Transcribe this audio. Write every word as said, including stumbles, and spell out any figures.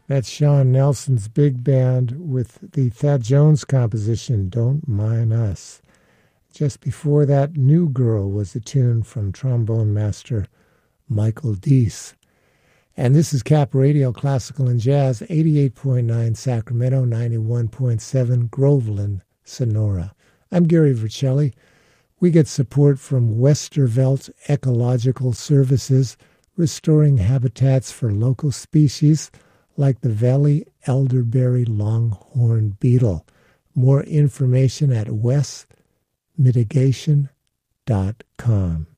That's Sean Nelson's big band with the Thad Jones composition, Don't Mind Us. Just before that, New Girl was a tune from trombone master Michael Deese. And this is Cap Radio, Classical and Jazz, eighty-eight point nine Sacramento, ninety-one point seven Groveland, Sonora. I'm Gary Vercelli. We get support from Westervelt Ecological Services, restoring habitats for local species like the Valley elderberry longhorn beetle. More information at wes mitigation dot com.